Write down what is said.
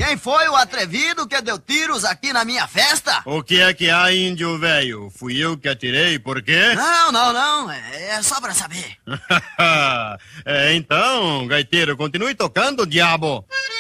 Quem foi o atrevido que deu tiros aqui na minha festa? O que é que há, índio velho? Fui eu que atirei, por quê? Não. É só pra saber. Então, gaiteiro, continue tocando, diabo.